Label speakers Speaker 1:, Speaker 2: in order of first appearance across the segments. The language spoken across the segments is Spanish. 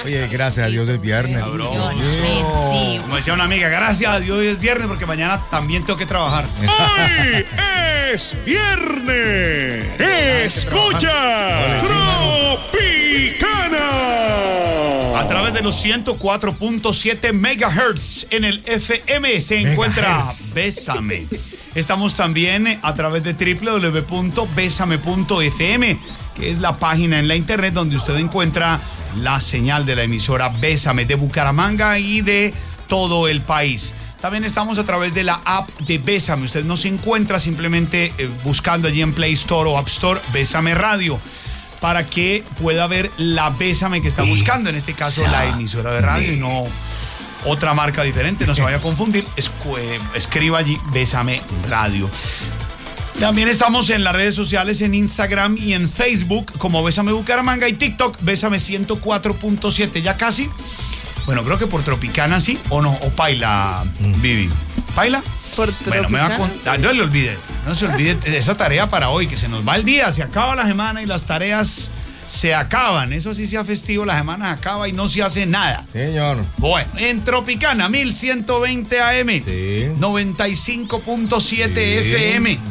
Speaker 1: Oye, gracias a Dios es viernes.
Speaker 2: Sí. Como decía una amiga, gracias a Dios es viernes porque mañana también tengo que trabajar.
Speaker 3: ¡Hoy es viernes! ¡Escucha! ¡Tropicana!
Speaker 2: A través de los 104.7 megahertz en el FM se encuentra Bésame. Estamos también a través de www.besame.fm, que es la página en la internet donde usted encuentra la señal de la emisora Bésame de Bucaramanga y de todo el país. También estamos a través de la app de Bésame. Usted nos encuentra simplemente buscando allí en Play Store o App Store Bésame Radio, para que pueda ver la Bésame que está buscando, en este caso la emisora de radio y no otra marca diferente, no se vaya a confundir. Escriba allí Bésame Radio. También estamos en las redes sociales, en Instagram y en Facebook como Bésame Bucaramanga y TikTok Bésame 104.7, ya casi. Bueno, creo que por Tropicana sí, o no, o Paila, Vivi. ¿Paila? Bueno, me va a contar, no se olvide esa tarea para hoy, que se nos va el día, se acaba la semana y las tareas se acaban. Eso sí, sea festivo, la semana acaba y no se hace nada.
Speaker 1: Señor.
Speaker 2: Bueno, en Tropicana 1120 AM,
Speaker 1: sí.
Speaker 2: 95.7 FM,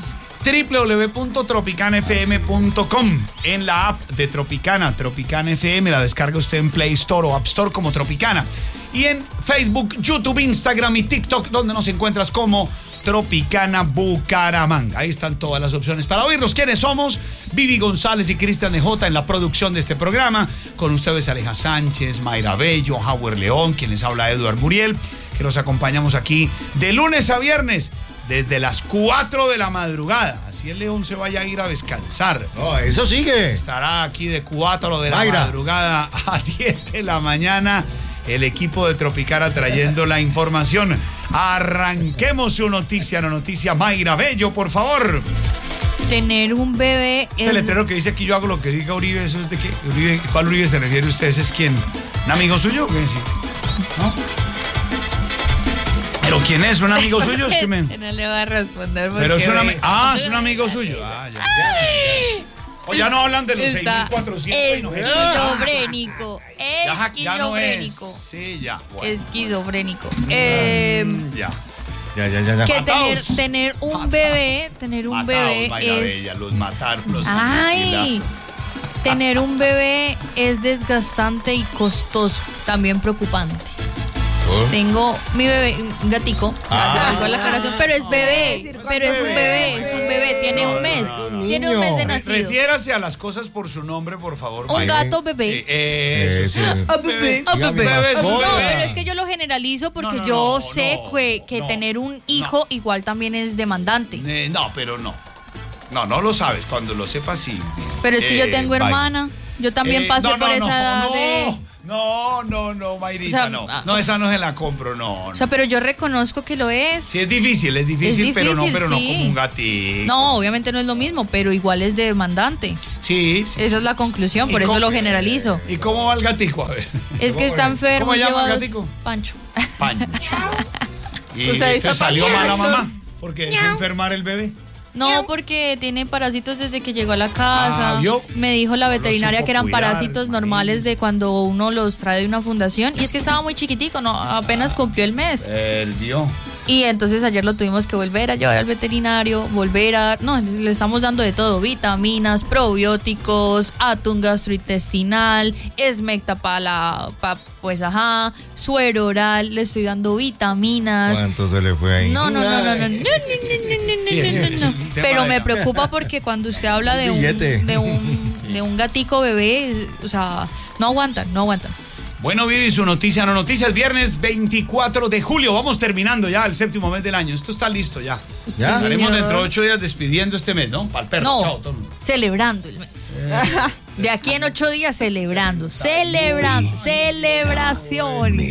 Speaker 2: www.tropicanafm.com, en la app de Tropicana, Tropicana FM, la descarga usted en Play Store o App Store como Tropicana. Y en Facebook, YouTube, Instagram y TikTok, donde nos encuentras como Tropicana Bucaramanga. Ahí están todas las opciones para oírnos. ¿Quiénes somos? Vivi González y Cristian DJ en la producción de este programa. Con ustedes Aleja Sánchez, Mayra Bello, Howard León, quien les habla Eduard Muriel, que los acompañamos aquí de lunes a viernes desde las 4 de la madrugada. Así el León se vaya a ir a descansar.
Speaker 1: No, eso sigue.
Speaker 2: Estará aquí de 4 de la madrugada a 10 de la mañana. El equipo de Tropicana trayendo la información. Arranquemos su noticia, la noticia Mayra Bello, por favor.
Speaker 4: Tener un bebé
Speaker 2: Este letrero que dice aquí yo hago lo que diga Uribe, ¿eso es de qué? Uribe, ¿cuál Uribe se refiere usted? ¿Ese es quién? ¿Un amigo suyo? ¿Qué decir? ¿No? ¿Pero quién es? ¿Un amigo suyo? Es que
Speaker 4: No le voy a responder porque...
Speaker 2: Pero es es un amigo suyo. Ya. O ya no hablan de los 6.400.
Speaker 4: Esquizofrénico.
Speaker 2: Ya no es.
Speaker 4: Esquizofrénico.
Speaker 2: Sí, ya. Bueno,
Speaker 4: Esquizofrénico.
Speaker 2: Ya.
Speaker 4: Que tener un bebé es...
Speaker 2: Los mataron.
Speaker 4: Ay, tener un bebé es desgastante y costoso, también preocupante. Tengo mi bebé, un gatico, salgo a la aclaración, pero es bebé, tiene un mes, tiene un mes de nacido.
Speaker 2: Refiérase a las cosas por su nombre, por favor.
Speaker 4: Un gato bebé.
Speaker 2: Bebé.
Speaker 4: No, pero es que yo lo generalizo porque yo sé que tener un hijo igual también es demandante.
Speaker 2: Pero no lo sabes, cuando lo sepas sí.
Speaker 4: Pero es que yo tengo hermana, yo también pasé por esa edad de...
Speaker 2: No, Mayrita, o sea, no, esa no se la compro, no.
Speaker 4: O sea, pero yo reconozco que lo es.
Speaker 2: Sí, es difícil, pero no como un gatito.
Speaker 4: No, obviamente no es lo mismo, pero igual es demandante.
Speaker 2: Sí.
Speaker 4: Esa es la conclusión, por eso lo generalizo.
Speaker 2: ¿Y cómo va el gatico? A ver.
Speaker 4: Es que está enfermo.
Speaker 2: ¿Cómo llama el gatico?
Speaker 4: Pancho.
Speaker 2: ¿Y te salió mala mamá? Porque dejó enfermar el bebé.
Speaker 4: No, porque tiene parásitos desde que llegó a la casa. Me dijo la veterinaria que eran parásitos normales de cuando uno los trae de una fundación. Y es que estaba muy chiquitico, apenas cumplió el mes. Y entonces ayer lo tuvimos que volver a llevar al veterinario, le estamos dando de todo, vitaminas, probióticos, atún gastrointestinal, esmecta suero oral, le estoy dando vitaminas.
Speaker 1: ¿Cuánto se le fue ahí?
Speaker 4: No. Pero me preocupa porque cuando usted habla de un gatico bebé, o sea, no aguantan.
Speaker 2: Bueno, Vivi, su noticia, no noticias, viernes 24 de julio. Vamos terminando ya el séptimo mes del año. Esto está listo ya. Estaremos dentro de 8 días despidiendo este mes, ¿no? Para el perro.
Speaker 4: No,
Speaker 2: chao, todo el mundo.
Speaker 4: Celebrando el mes. De aquí en 8 días celebrando. Celebración.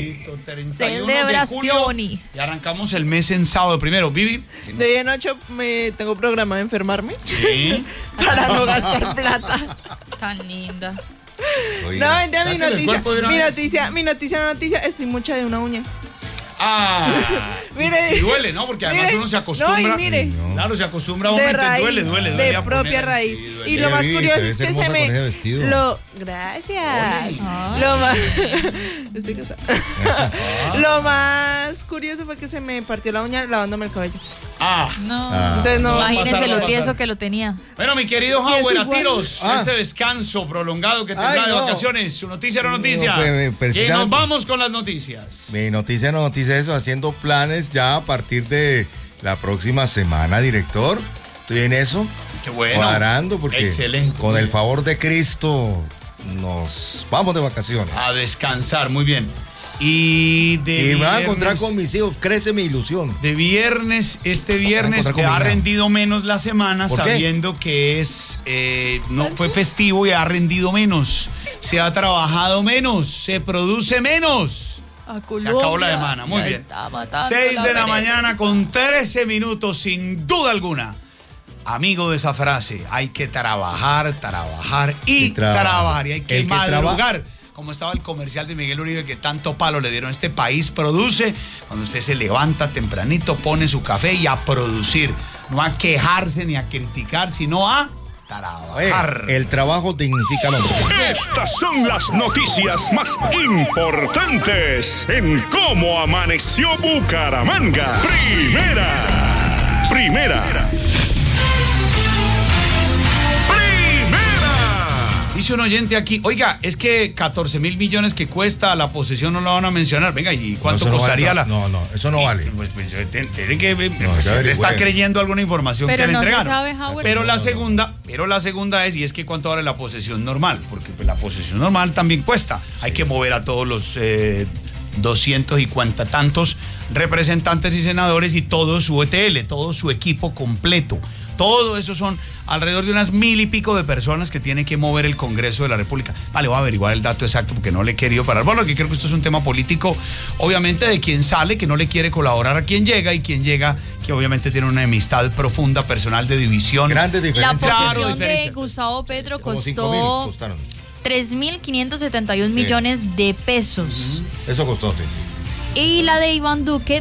Speaker 2: Y arrancamos el mes en sábado primero. Vivi.
Speaker 5: De día en 8 tengo programa de enfermarme.
Speaker 2: Sí.
Speaker 5: Para no gastar plata.
Speaker 4: Tan linda.
Speaker 5: Oiga. No, mi noticia, estoy mucha de una uña. Mire,
Speaker 2: y duele, ¿no? Porque además uno se acostumbra.
Speaker 5: No, y mire.
Speaker 2: Claro, se acostumbra a un momento. Duele.
Speaker 5: De propia raíz. Y lo más curioso es que se me... Gracias. Estoy casada. Lo más curioso fue que se me partió la uña lavándome el cabello. Entonces no.
Speaker 4: Imagínese lo tieso que lo tenía.
Speaker 2: Bueno, mi querido Howard, a tiros este descanso prolongado que tendrá de vacaciones. Su noticia era noticia. Y nos vamos con las noticias.
Speaker 1: Mi noticia es eso, haciendo planes ya a partir de la próxima semana, director. Estoy en eso.
Speaker 2: Qué bueno.
Speaker 1: Cuadrando, porque
Speaker 2: excelente,
Speaker 1: con el favor de Cristo nos vamos de vacaciones.
Speaker 2: A descansar, muy bien. Y me
Speaker 1: voy a encontrar con mis hijos, crece mi ilusión.
Speaker 2: Este viernes que ha rendido menos la semana, sabiendo que no fue festivo y ha rendido menos. Se ha trabajado menos, se produce menos. Se acabó la semana, muy bien. 6 de la mañana con 13 minutos, sin duda alguna. Amigo de esa frase, hay que trabajar y trabajar. Y hay que madrugar. Como estaba el comercial de Miguel Uribe, que tanto palo le dieron. Este país produce cuando usted se levanta tempranito, pone su café y a producir. No a quejarse ni a criticar, sino a trabajar.
Speaker 1: El trabajo dignifica al hombre.
Speaker 3: Estas son las noticias más importantes en Cómo Amaneció Bucaramanga. Primera.
Speaker 2: Dice un oyente aquí, oiga, es que 14.000 millones que cuesta la posesión no lo van a mencionar. Venga, ¿y cuánto costaría la...?
Speaker 1: No, eso no vale.
Speaker 2: Pues tiene que... le está creyendo alguna información que le entregaron.
Speaker 4: Se sabe, Howard.
Speaker 2: Pero la segunda es, y es que cuánto vale la posesión normal, porque pues, la posesión normal también cuesta. Hay que mover a todos los 200 y cuanta tantos representantes y senadores y todo su ETL, todo su equipo completo. Todo eso son alrededor de unas 1,000 y pico de personas que tiene que mover el Congreso de la República. Vale, voy a averiguar el dato exacto porque no le he querido parar. Bueno, que creo que esto es un tema político, obviamente, de quien sale, que no le quiere colaborar a quien llega, y quien llega, que obviamente tiene una enemistad profunda, personal, de división.
Speaker 1: Grandes diferencias.
Speaker 4: La posesión de Gustavo Petro costó 3.571 millones de pesos.
Speaker 1: Eso costó, sí.
Speaker 4: Y la de Iván Duque,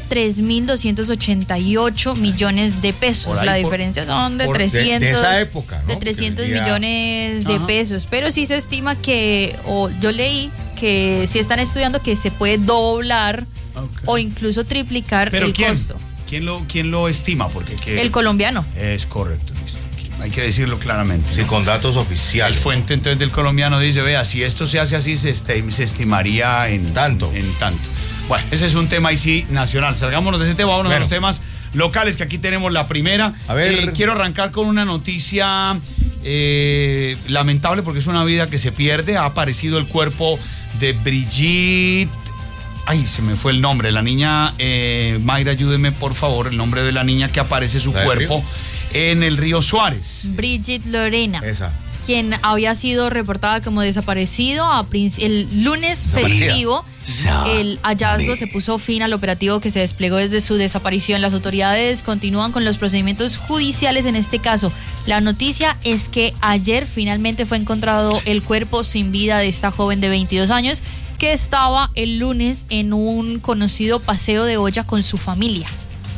Speaker 4: 3.288 millones de pesos. La diferencia son de 300,
Speaker 1: de esa época, ¿no?
Speaker 4: De 300 millones de pesos. Pero sí se estima que, o yo leí que sí están estudiando que se puede doblar o incluso triplicar el costo.
Speaker 2: ¿Quién lo estima? Porque
Speaker 4: el colombiano.
Speaker 2: Es correcto. Hay que decirlo claramente.
Speaker 1: Sí, con datos oficiales.
Speaker 2: El fuente entonces del colombiano dice, vea, si esto se hace así, se estimaría en tanto. Bueno, ese es un tema ahí sí nacional. Salgámonos de ese tema, vámonos a los temas locales, que aquí tenemos la primera.
Speaker 1: A ver.
Speaker 2: Quiero arrancar con una noticia lamentable, porque es una vida que se pierde. Ha aparecido el cuerpo de Brigitte. Ay, se me fue el nombre. La niña, Mayra, ayúdeme por favor, el nombre de la niña que aparece su cuerpo en el río Suárez.
Speaker 4: Brigitte Lorena.
Speaker 1: Esa.
Speaker 4: Quien había sido reportada como desaparecido el lunes festivo. El hallazgo se puso fin al operativo que se desplegó desde su desaparición. Las autoridades continúan con los procedimientos judiciales en este caso. La noticia es que ayer finalmente fue encontrado el cuerpo sin vida de esta joven de 22 años que estaba el lunes en un conocido paseo de olla con su familia.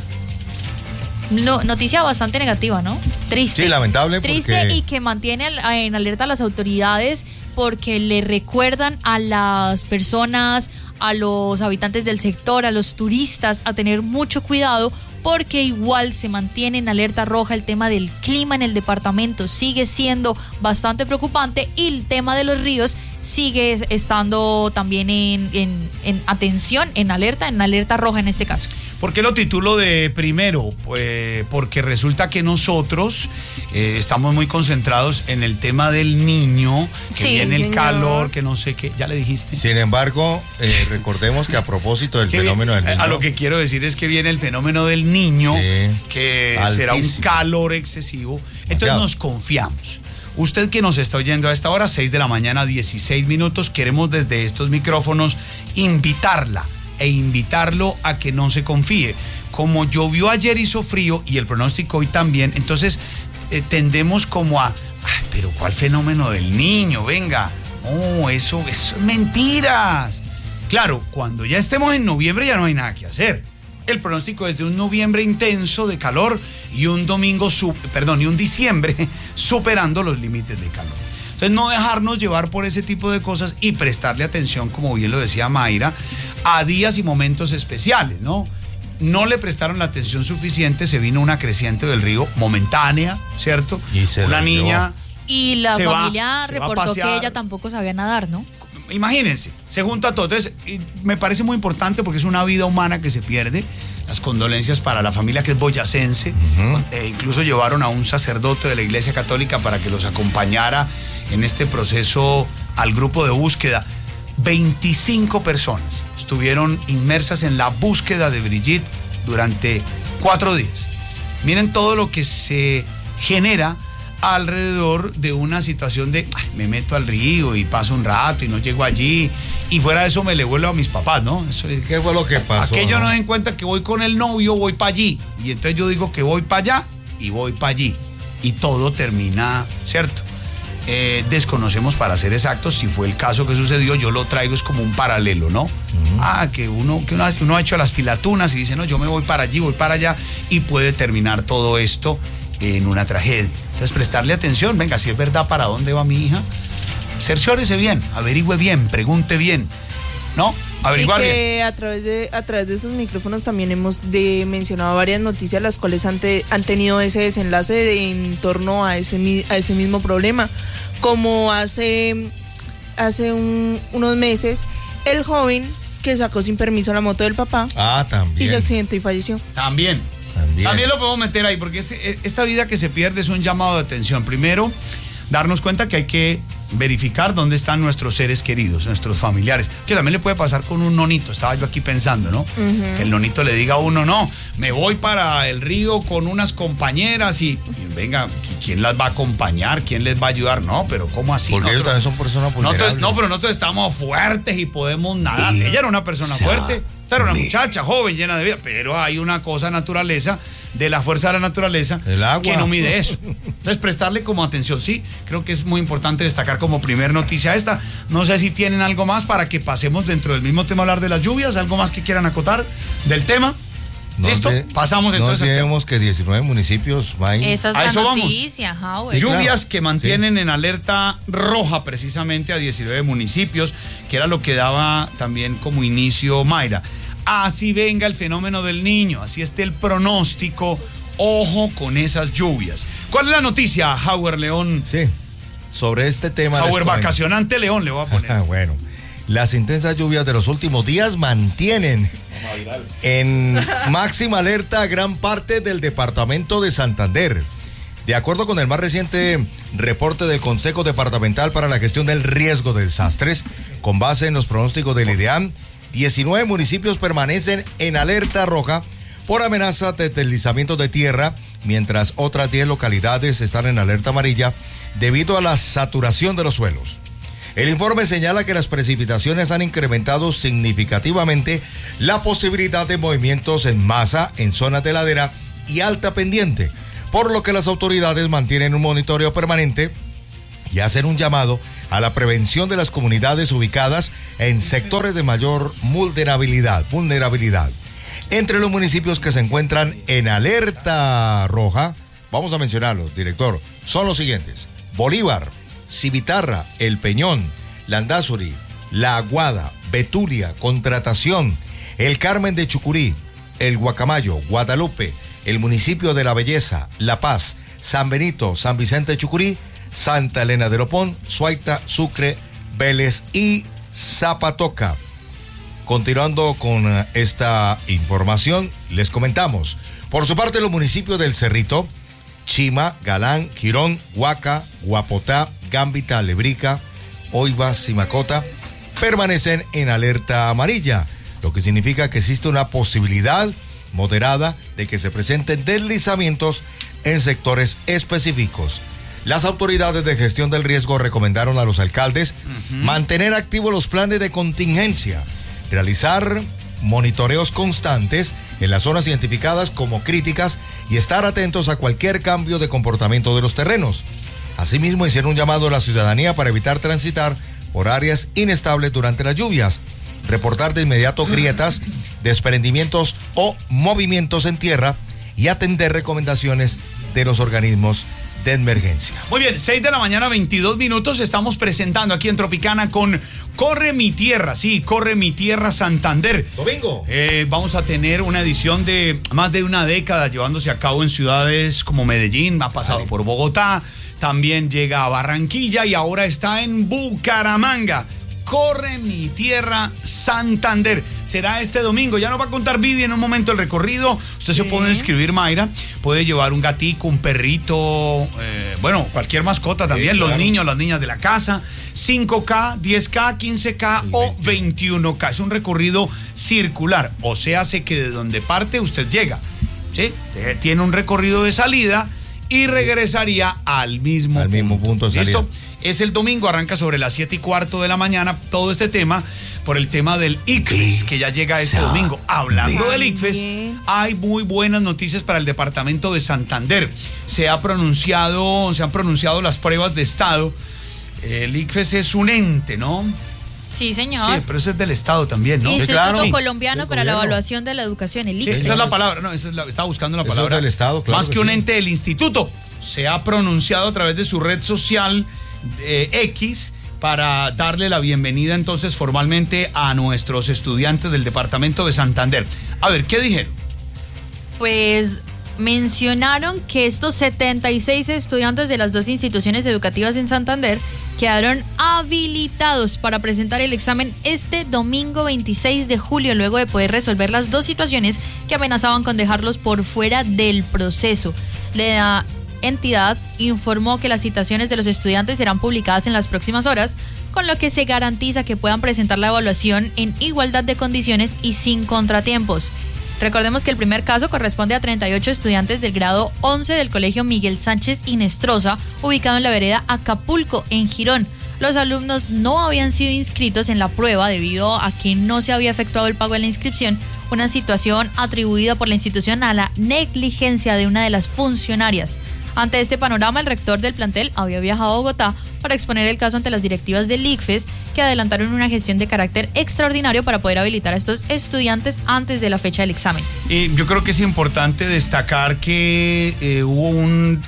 Speaker 4: Noticia bastante negativa, ¿no? Triste.
Speaker 1: Sí, lamentable.
Speaker 4: Triste, y que mantiene en alerta a las autoridades, porque le recuerdan a las personas, a los habitantes del sector, a los turistas, a tener mucho cuidado, porque igual se mantiene en alerta roja el tema del clima en el departamento. Sigue siendo bastante preocupante, y el tema de los ríos sigue estando también en atención, en alerta roja en este caso.
Speaker 2: ¿Por qué lo titulo de primero? Pues porque resulta que nosotros estamos muy concentrados en el tema del niño, que viene el calor, que no sé qué. ¿Ya le dijiste?
Speaker 1: Sin embargo, recordemos que a propósito del fenómeno del niño...
Speaker 2: A lo que quiero decir es que viene el fenómeno del niño, que será un calor excesivo. Entonces nos confiamos. Usted que nos está oyendo a esta hora, 6 de la mañana, 16 minutos, queremos desde estos micrófonos invitarla e invitarlo a que no se confíe. Como llovió ayer, hizo frío, y el pronóstico hoy también, entonces tendemos como a, pero ¿cuál fenómeno del niño? Venga, eso es mentiras. Claro, cuando ya estemos en noviembre ya no hay nada que hacer. El pronóstico es de un noviembre intenso de calor y un diciembre superando los límites de calor. Entonces, no dejarnos llevar por ese tipo de cosas y prestarle atención, como bien lo decía Mayra, a días y momentos especiales, ¿no? No le prestaron la atención suficiente, se vino una creciente del río momentánea, ¿cierto?
Speaker 1: Y una
Speaker 2: niña.
Speaker 4: Y la familia reportó que ella tampoco sabía nadar, ¿no?
Speaker 2: Imagínense, se junta todo. Entonces, me parece muy importante porque es una vida humana que se pierde. Las condolencias para la familia que es boyacense. Incluso llevaron a un sacerdote de la Iglesia Católica para que los acompañara en este proceso al grupo de búsqueda. 25 personas estuvieron inmersas en la búsqueda de Brigitte durante 4 días. Miren todo lo que se genera alrededor de una situación de me meto al río y paso un rato y no llego allí y fuera de eso me le vuelvo a mis papás, ¿no? Eso,
Speaker 1: ¿qué fue lo que pasó?
Speaker 2: Aquello no den cuenta que voy con el novio, voy para allí y entonces yo digo que voy para allá y voy para allí y todo termina, ¿cierto? Desconocemos, para ser exactos, si fue el caso que sucedió. Yo lo traigo es como un paralelo, ¿no? Que uno ha hecho las pilatunas y dice, no, yo me voy para allí, voy para allá y puede terminar todo esto en una tragedia. Entonces, prestarle atención. Venga, si es verdad, ¿para dónde va mi hija? Cerciórese bien, averigüe bien, pregunte bien, ¿no? Averiguar bien.
Speaker 5: Y que a través de esos micrófonos también hemos mencionado varias noticias las cuales han tenido ese desenlace en torno a ese mismo problema. Como hace unos meses, el joven que sacó sin permiso la moto del papá.
Speaker 1: También.
Speaker 5: Y se accidentó y falleció.
Speaker 2: También lo podemos meter ahí, porque esta vida que se pierde es un llamado de atención. Primero, darnos cuenta que hay que verificar dónde están nuestros seres queridos, nuestros familiares, que también le puede pasar con un nonito. Estaba yo aquí pensando, ¿no? Que el nonito le diga a uno, no, me voy para el río con unas compañeras y venga, ¿quién las va a acompañar? ¿Quién les va a ayudar? No, pero ¿cómo así?
Speaker 1: Porque ellos también son personas vulnerables.
Speaker 2: No, pero nosotros estamos fuertes y podemos nadar. Ella era una persona fuerte, era una muchacha joven, llena de vida, pero hay una cosa naturaleza, de la fuerza de la naturaleza,
Speaker 1: el agua,
Speaker 2: que no mide eso. Entonces, prestarle como atención. Sí, creo que es muy importante destacar como primer noticia esta. No sé si tienen algo más para que pasemos dentro del mismo tema a hablar de las lluvias, algo más que quieran acotar del tema. ¿Listo? Pasamos entonces.
Speaker 1: No olvidemos que 19 municipios van.
Speaker 4: Esa es la noticia,
Speaker 2: Howard. Lluvias que mantienen en alerta roja precisamente a 19 municipios, que era lo que daba también como inicio Mayra. Así venga el fenómeno del Niño, así esté el pronóstico, ojo con esas lluvias. ¿Cuál es la noticia, Howard León?
Speaker 1: Sí, sobre este tema.
Speaker 2: Howard Vacacionante León le voy a poner.
Speaker 1: Bueno, las intensas lluvias de los últimos días mantienen en máxima alerta gran parte del departamento de Santander. De acuerdo con el más reciente reporte del Consejo Departamental para la Gestión del Riesgo de Desastres, con base en los pronósticos del IDEAM, 19 municipios permanecen en alerta roja por amenaza de deslizamientos de tierra, mientras otras 10 localidades están en alerta amarilla debido a la saturación de los suelos. El informe señala que las precipitaciones han incrementado significativamente la posibilidad de movimientos en masa en zonas de ladera y alta pendiente, por lo que las autoridades mantienen un monitoreo permanente y hacen un llamado a la prevención de las comunidades ubicadas en sectores de mayor vulnerabilidad. Entre los municipios que se encuentran en alerta roja, vamos a mencionarlos, director, son los siguientes: Bolívar, Civitarra, El Peñón, Landázuri, La Aguada, Betulia, Contratación, El Carmen de Chucurí, El Guacamayo, Guadalupe, el municipio de La Belleza, La Paz, San Benito, San Vicente de Chucurí, Santa Elena de Lopón, Suaita, Sucre, Vélez y Zapatoca. Continuando con esta información, les comentamos. Por su parte, los municipios del Cerrito, Chima, Galán, Girón, Huaca, Guapotá, Gambita, Lebrica, Oiva, Simacota, permanecen en alerta amarilla, lo que significa que existe una posibilidad moderada de que se presenten deslizamientos en sectores específicos. Las autoridades de gestión del riesgo recomendaron a los alcaldes mantener activos los planes de contingencia, realizar monitoreos constantes en las zonas identificadas como críticas y estar atentos a cualquier cambio de comportamiento de los terrenos. Asimismo, hicieron un llamado a la ciudadanía para evitar transitar por áreas inestables durante las lluvias. reportar de inmediato grietas, desprendimientos o movimientos en tierra y atender recomendaciones de los organismos de emergencia.
Speaker 2: Muy bien, 6 de la mañana, 22 minutos. Estamos presentando aquí en Tropicana con Corre Mi Tierra. Sí, Corre Mi Tierra Santander.
Speaker 1: Domingo.
Speaker 2: Vamos a tener una edición de más de una década llevándose a cabo en ciudades como Medellín, ha pasado por Bogotá, también llega a Barranquilla y ahora está en Bucaramanga. Corre Mi Tierra Santander. Será este domingo. Ya nos va a contar Vivi en un momento el recorrido. Usted se puede inscribir, Mayra. Puede llevar un gatico, un perrito, bueno, cualquier mascota también. Sí, claro. Los niños, las niñas de la casa. 5K, 10K, 15K o 21K. Es un recorrido circular. O sea, hace que de donde parte usted llega. ¿Sí? Tiene un recorrido de salida y regresaría al mismo
Speaker 1: punto de salida.
Speaker 2: ¿Listo? Es el domingo, arranca sobre las 7:15 de la mañana todo este tema por el tema del ICFES, que ya llega este domingo. Hablando del ICFES, hay muy buenas noticias para el departamento de Santander. Se han pronunciado las pruebas de estado. El ICFES es un ente, ¿no?
Speaker 4: Sí, señor.
Speaker 2: Sí, pero eso es del Estado también, ¿no?
Speaker 4: Instituto Colombiano para la Evaluación de la Educación, el ICFES.
Speaker 2: Sí, esa es la palabra, no, estaba buscando la palabra.
Speaker 1: Eso es del Estado, claro.
Speaker 2: Más que un ente del instituto. Se ha pronunciado a través de su red social X para darle la bienvenida entonces formalmente a nuestros estudiantes del departamento de Santander. A ver, ¿qué dijeron?
Speaker 4: Pues mencionaron que estos 76 estudiantes de las dos instituciones educativas en Santander quedaron habilitados para presentar el examen este domingo 26 de julio, luego de poder resolver las dos situaciones que amenazaban con dejarlos por fuera del proceso. La entidad informó que las citaciones de los estudiantes serán publicadas en las próximas horas, con lo que se garantiza que puedan presentar la evaluación en igualdad de condiciones y sin contratiempos. Recordemos que el primer caso corresponde a 38 estudiantes del grado 11 del Colegio Miguel Sánchez Inestrosa, ubicado en la vereda Acapulco, en Girón. Los alumnos no habían sido inscritos en la prueba debido a que no se había efectuado el pago de la inscripción, una situación atribuida por la institución a la negligencia de una de las funcionarias. Ante este panorama, el rector del plantel había viajado a Bogotá para exponer el caso ante las directivas del ICFES, que adelantaron una gestión de carácter extraordinario para poder habilitar a estos estudiantes antes de la fecha del examen.
Speaker 2: Y yo creo que es importante destacar que hubo un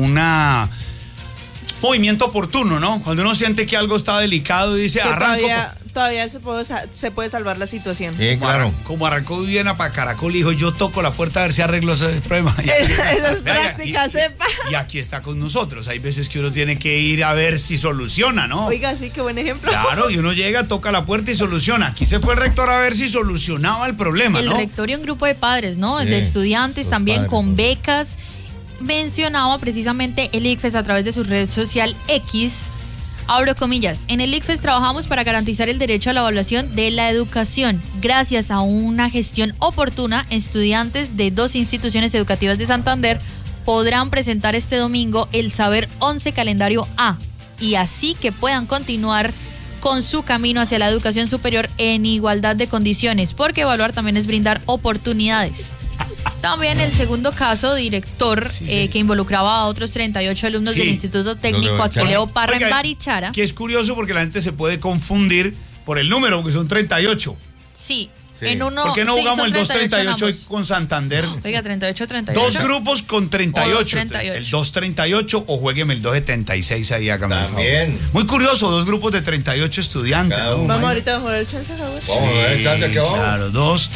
Speaker 2: movimiento oportuno, ¿no? Cuando uno siente que algo está delicado y dice, arranco.
Speaker 5: Todavía se puede salvar la situación.
Speaker 1: Claro.
Speaker 2: Como arrancó Viviana para Caracol y dijo, yo toco la puerta a ver si arreglo ese problema.
Speaker 5: Esa es práctica, sepa.
Speaker 2: Y aquí está con nosotros. Hay veces que uno tiene que ir a ver si soluciona, ¿no?
Speaker 5: Oiga, sí, qué buen ejemplo.
Speaker 2: Claro, y uno llega, toca la puerta y soluciona. Aquí se fue el rector a ver si solucionaba el problema, ¿no?
Speaker 4: El rector y un grupo de padres, ¿no? De estudiantes también padres, con becas. Mencionaba precisamente el ICFES a través de su red social X. Abro comillas, en el ICFES trabajamos para garantizar el derecho a la evaluación de la educación. Gracias a una gestión oportuna, estudiantes de dos instituciones educativas de Santander podrán presentar este domingo el Saber 11 Calendario A y así que puedan continuar con su camino hacia la educación superior en igualdad de condiciones, porque evaluar también es brindar oportunidades. También el segundo caso, director, que involucraba a otros 38 alumnos del Instituto Técnico Aquileo Parra en Barichara.
Speaker 2: Que es curioso porque la gente se puede confundir por el número, porque son 38.
Speaker 4: Sí. En uno,
Speaker 2: ¿por qué no jugamos el 238 con Santander?
Speaker 4: Oiga, 38.
Speaker 2: Dos grupos con 38.
Speaker 4: 238.
Speaker 2: El 238 o juegueme el 276 ahí, hágame el favor.
Speaker 1: También.
Speaker 2: Muy curioso, dos grupos de 38 estudiantes. ¿No?
Speaker 5: Vamos ahorita a jugar el chance, Javier.
Speaker 1: Vamos a ver el chance que vamos.
Speaker 2: Claro,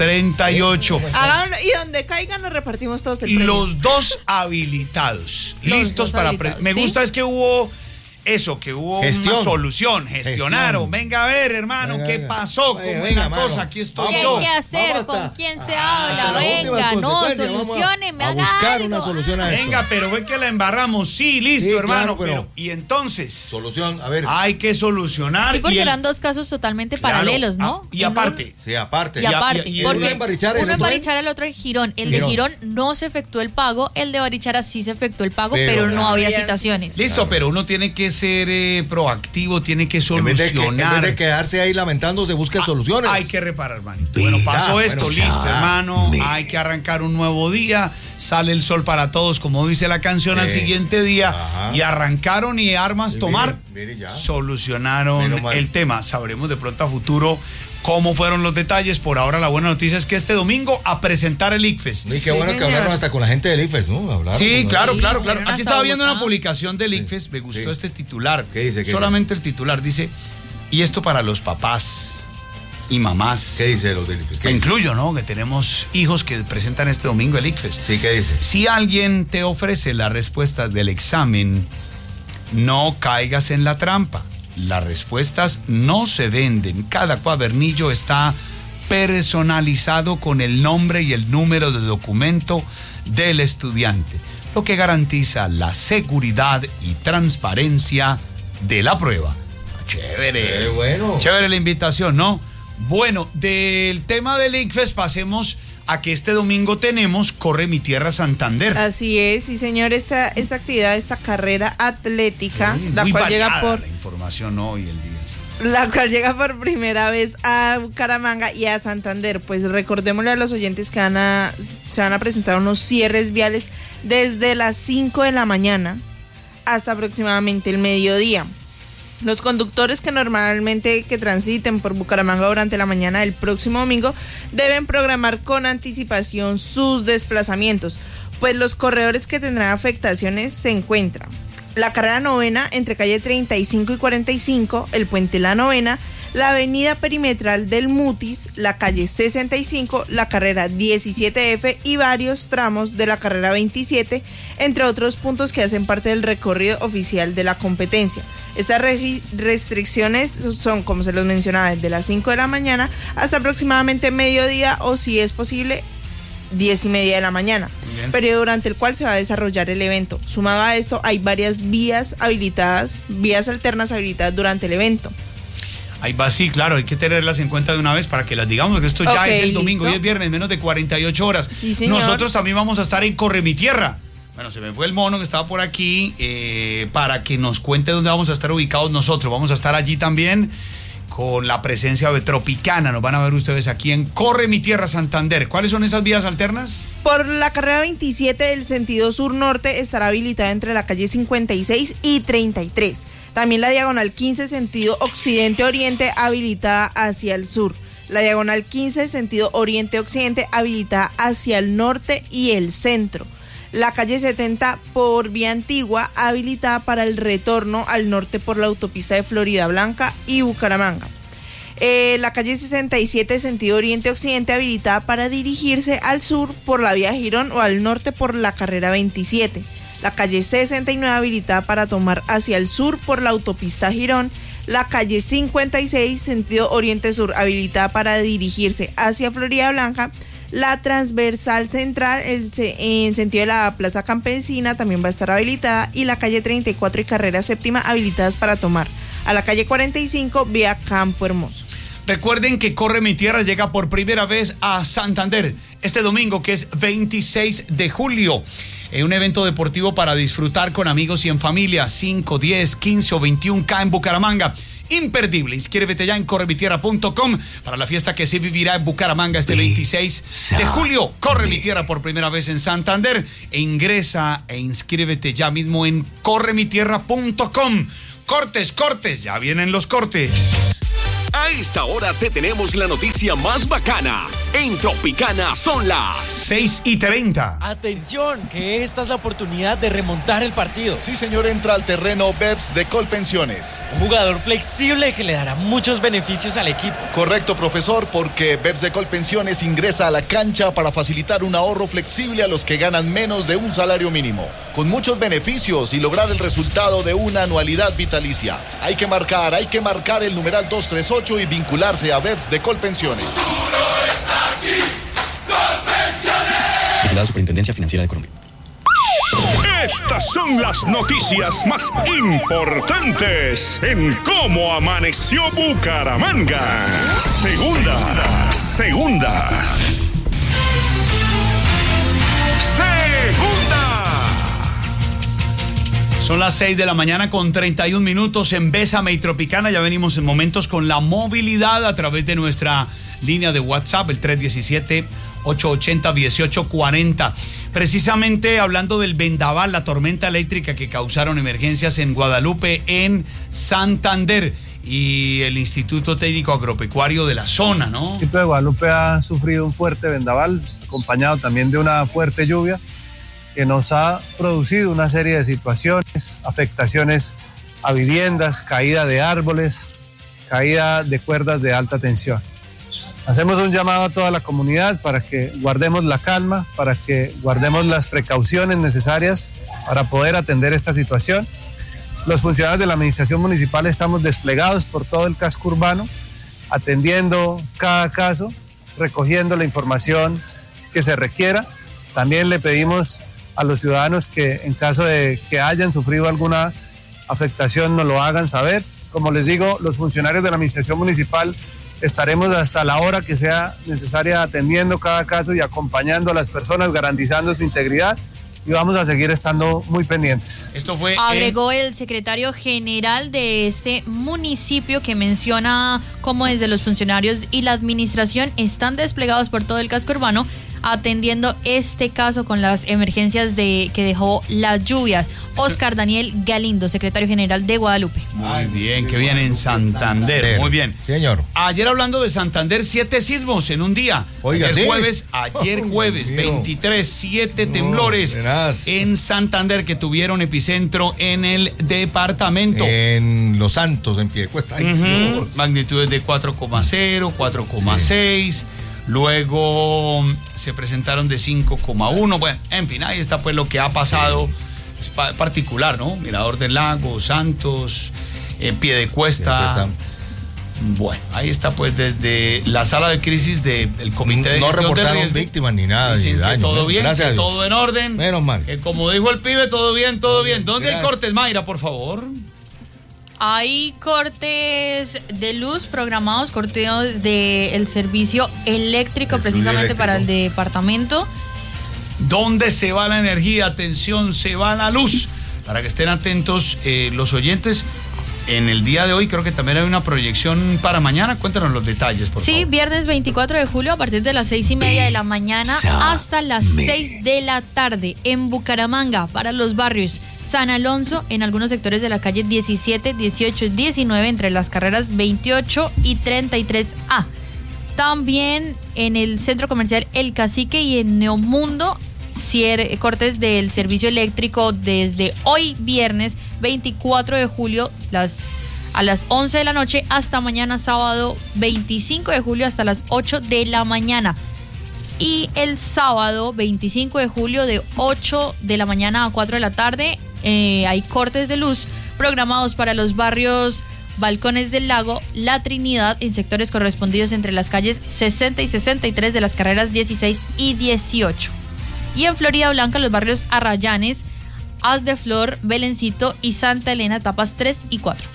Speaker 2: 238.
Speaker 5: Háganlo, y donde caigan nos repartimos todos el premio.
Speaker 2: Los dos habilitados, listos para... Me gusta es que hubo... Eso, que hubo una solución, gestionaron. Venga a ver, hermano, ¿qué pasó? ¿Cómo es la cosa? Aquí estoy yo.
Speaker 4: ¿Qué hay que hacer? ¿Con quién se habla? Venga, no, solucioneme, haga
Speaker 1: buscar
Speaker 4: algo.
Speaker 1: una solución a esto.
Speaker 2: Venga, pero ve que la embarramos. Sí, listo, hermano.
Speaker 1: Claro, pero
Speaker 2: y entonces...
Speaker 1: Solución, a ver.
Speaker 2: Hay que solucionar.
Speaker 4: Sí, porque eran dos casos totalmente paralelos, ¿no?
Speaker 2: Y aparte.
Speaker 1: Sí, aparte.
Speaker 4: Y aparte.
Speaker 1: Porque uno en Barichara,
Speaker 4: el otro en Girón. El de Girón no se efectuó el pago, el de Barichara sí se efectuó el pago, pero no había citaciones.
Speaker 2: Listo, pero uno tiene que ser proactivo, tiene que solucionar.
Speaker 1: En vez de quedarse ahí lamentándose, busca soluciones.
Speaker 2: Hay que reparar, hermanito. Bueno, pasó esto, listo, hermano. Hay que arrancar un nuevo día. sale el sol para todos, como dice la canción, al siguiente día. Ajá. Y arrancaron y armas tomar,
Speaker 1: mire ya.
Speaker 2: Solucionaron el tema. Sabremos de pronto a futuro cómo fueron los detalles. Por ahora la buena noticia es que este domingo a presentar el ICFES.
Speaker 1: Y qué bueno que hablaron hasta con la gente del ICFES, ¿no? Hablaron
Speaker 2: claro. Aquí estaba viendo una publicación del ICFES, me gustó este titular.
Speaker 1: ¿Qué dice?
Speaker 2: Solamente el titular dice, y esto para los papás y mamás.
Speaker 1: ¿Qué dice los del ICFES?
Speaker 2: Me incluyo, ¿no? Que tenemos hijos que presentan este domingo el ICFES.
Speaker 1: Sí, ¿qué dice?
Speaker 2: Si alguien te ofrece la respuesta del examen, no caigas en la trampa. Las respuestas no se venden. Cada cuadernillo está personalizado con el nombre y el número de documento del estudiante, lo que garantiza la seguridad y transparencia de la prueba. Chévere.
Speaker 1: Bueno.
Speaker 2: Chévere la invitación, ¿no? Bueno, del tema del ICFES pasemos a que este domingo tenemos Corre Mi Tierra Santander.
Speaker 5: Así es, sí señor, esta actividad, esta carrera atlética,
Speaker 2: la cual llega por la información hoy el día. Sí.
Speaker 5: La cual llega por primera vez a Bucaramanga y a Santander. Pues recordémosle a los oyentes que se van a presentar unos cierres viales desde las 5 de la mañana hasta aproximadamente el mediodía. Los conductores que normalmente transiten por Bucaramanga durante la mañana del próximo domingo deben programar con anticipación sus desplazamientos, pues los corredores que tendrán afectaciones se encuentran la carrera novena entre calle 35 y 45, el puente La Novena, la avenida perimetral del Mutis, la calle 65, la carrera 17F y varios tramos de la carrera 27, entre otros puntos que hacen parte del recorrido oficial de la competencia. Estas restricciones son, como se los mencionaba, desde las 5 de la mañana hasta aproximadamente mediodía o, si es posible, 10:30 de la mañana, periodo durante el cual se va a desarrollar el evento. Sumado a esto, hay varias vías alternas habilitadas durante el evento.
Speaker 2: Ahí va, sí, claro, hay que tenerlas en cuenta de una vez para que las digamos, porque esto ya es el domingo, y es viernes, menos de 48 horas.
Speaker 5: Sí, señor.
Speaker 2: Nosotros también vamos a estar en Corre Mi Tierra. Bueno, se me fue el mono que estaba por aquí, para que nos cuente dónde vamos a estar ubicados nosotros. Vamos a estar allí también con la presencia de Tropicana. Nos van a ver ustedes aquí en Corre Mi Tierra Santander. ¿Cuáles son esas vías alternas?
Speaker 5: Por la carrera 27 del sentido sur-norte estará habilitada entre la calle 56 y 33. También la diagonal 15 sentido occidente-oriente habilitada hacia el sur. La diagonal 15 sentido oriente-occidente habilitada hacia el norte y el centro. La calle 70 por vía antigua habilitada para el retorno al norte por la autopista de Florida Blanca y Bucaramanga. La calle 67 sentido oriente-occidente habilitada para dirigirse al sur por la vía Girón o al norte por la carrera 27. La calle 69 habilitada para tomar hacia el sur por la autopista Girón. La calle 56 sentido oriente-sur habilitada para dirigirse hacia Florida Blanca. La transversal central en sentido de la Plaza Campesina también va a estar habilitada, y la calle 34 y carrera séptima habilitadas para tomar a la calle 45 vía Campo Hermoso.
Speaker 2: Recuerden que Corre Mi Tierra llega por primera vez a Santander este domingo, que es 26 de julio. Un evento deportivo para disfrutar con amigos y en familia, 5, 10, 15 o 21K en Bucaramanga. Imperdible. Inscríbete ya en corremitierra.com para la fiesta que se vivirá en Bucaramanga este 26 de julio. Corre Mi Tierra por primera vez en Santander. Ingresa e inscríbete ya mismo en corremitierra.com. Cortes, ya vienen los cortes.
Speaker 3: A esta hora te tenemos la noticia más bacana. En Tropicana son las
Speaker 2: 6:30.
Speaker 6: Atención, que esta es la oportunidad de remontar el partido.
Speaker 7: Sí, señor, entra al terreno BEPS de Colpensiones.
Speaker 6: Un jugador flexible que le dará muchos beneficios al equipo.
Speaker 7: Correcto, profesor, porque BEPS de Colpensiones ingresa a la cancha para facilitar un ahorro flexible a los que ganan menos de un salario mínimo, con muchos beneficios y lograr el resultado de una anualidad vitalicia. Hay que marcar el numeral 238 y vincularse a BEPS de Colpensiones.
Speaker 8: Vigilado Superintendencia Financiera de Colombia.
Speaker 3: Estas son las noticias más importantes en Cómo Amaneció Bucaramanga. Segunda.
Speaker 2: Son las 6 de la mañana con 31 minutos en Bésame y Tropicana. Ya venimos en momentos con la movilidad a través de nuestra línea de WhatsApp, el 880-1840. Precisamente hablando del vendaval, la tormenta eléctrica que causaron emergencias en Guadalupe, en Santander, y el Instituto Técnico Agropecuario de la zona, ¿no?
Speaker 9: El municipio de Guadalupe ha sufrido un fuerte vendaval, acompañado también de una fuerte lluvia, que nos ha producido una serie de situaciones, afectaciones a viviendas, caída de árboles, caída de cuerdas de alta tensión. Hacemos un llamado a toda la comunidad para que guardemos la calma, para que guardemos las precauciones necesarias para poder atender esta situación. Los funcionarios de la administración municipal estamos desplegados por todo el casco urbano, atendiendo cada caso, recogiendo la información que se requiera. También le pedimos a los ciudadanos que en caso de que hayan sufrido alguna afectación nos lo hagan saber. Como les digo, los funcionarios de la administración municipal estaremos hasta la hora que sea necesaria atendiendo cada caso y acompañando a las personas, garantizando su integridad, y vamos a seguir estando muy pendientes.
Speaker 2: Esto fue
Speaker 4: agregó el secretario general de este municipio, que menciona cómo desde los funcionarios y la administración están desplegados por todo el casco urbano atendiendo este caso con las emergencias que dejó las lluvias. Oscar Daniel Galindo, secretario general de Guadalupe.
Speaker 2: Muy bien, que viene en Santander. Muy bien.
Speaker 1: Señor.
Speaker 2: Ayer, hablando de Santander, 7 sismos en un día.
Speaker 1: Oiga,
Speaker 2: ayer
Speaker 1: ¿sí?
Speaker 2: Ayer jueves, 23, 7 temblores en Santander, que tuvieron epicentro en el departamento.
Speaker 1: En Los Santos, en Piedecuesta.
Speaker 2: Magnitudes de 4,0, 4,6. Luego se presentaron de 5,1. Bueno, en fin, ahí está pues lo que ha pasado. Es particular, ¿no? Mirador del Lago, Santos, Piedecuesta. Bueno, ahí está pues desde la sala de crisis del Comité de Gestión.
Speaker 1: No reportaron víctimas ni nada.
Speaker 2: Dicen que todo bien, que todo en orden.
Speaker 1: Menos mal.
Speaker 2: Que como dijo el pibe, todo bien, todo bien. ¿Dónde hay cortes, Mayra, por favor?
Speaker 4: Hay cortes de luz programados, cortes del servicio eléctrico, precisamente para el departamento.
Speaker 2: ¿Dónde se va la energía? Atención, se va la luz. Para que estén atentos los oyentes. En el día de hoy creo que también hay una proyección para mañana. Cuéntanos los detalles, por favor.
Speaker 4: Sí, viernes 24 de julio a partir de las 6:30 de la mañana hasta las 6 de la tarde en Bucaramanga, para los barrios San Alonso, en algunos sectores de la calle 17, 18 y 19, entre las carreras 28 y 33A. También en el centro comercial El Cacique y en Neomundo, cortes del servicio eléctrico desde hoy viernes 24 de julio a las 11 de la noche hasta mañana sábado 25 de julio hasta las 8 de la mañana. Y el sábado 25 de julio de 8 de la mañana a 4 de la tarde hay cortes de luz programados para los barrios Balcones del Lago, La Trinidad, en sectores correspondidos entre las calles 60 y 63 de las carreras 16 y 18. Y en Florida Blanca, los barrios Arrayanes, Haz de Flor, Belencito y Santa Elena, etapas 3 y 4.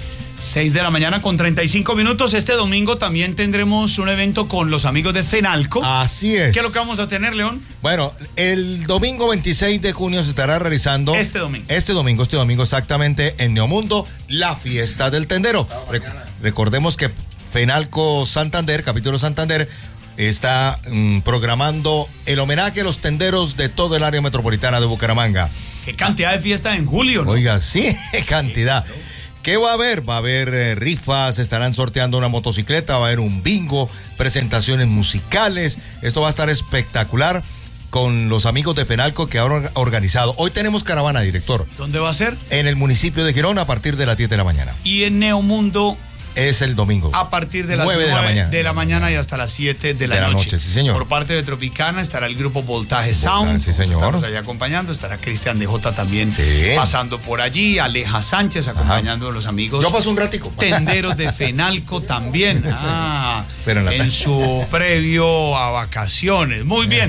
Speaker 2: 6 de la mañana con 35 minutos. Este domingo también tendremos un evento con los amigos de Fenalco.
Speaker 1: Así es.
Speaker 2: ¿Qué es lo que vamos a tener, León?
Speaker 1: Bueno, el domingo 26 de junio se estará realizando...
Speaker 2: Este domingo
Speaker 1: exactamente, en Neomundo, la fiesta del tendero. Recordemos que Fenalco Santander, capítulo Santander, está programando el homenaje a los tenderos de todo el área metropolitana de Bucaramanga.
Speaker 2: Qué cantidad de fiesta en julio, ¿no?
Speaker 1: Oiga, sí, cantidad. ¿Qué va a haber? Va a haber rifas, estarán sorteando una motocicleta, va a haber un bingo, presentaciones musicales. Esto va a estar espectacular con los amigos de Fenalco que han organizado. Hoy tenemos caravana, director.
Speaker 2: ¿Dónde va a ser?
Speaker 1: En el municipio de Girón a partir de las 10 de la mañana.
Speaker 2: Y en Neomundo
Speaker 1: es el domingo.
Speaker 2: A partir de las 9 de la mañana y hasta las 7 de la noche.
Speaker 1: Sí, señor.
Speaker 2: Por parte de Tropicana estará el grupo Voltaje Sound.
Speaker 1: Sí, señor.
Speaker 2: Estamos allá acompañando. Estará Cristian DJ también pasando por allí. Aleja Sánchez acompañando a los amigos.
Speaker 1: Yo paso un ratico.
Speaker 2: Tenderos de Fenalco también. En su previo a vacaciones. Muy bien.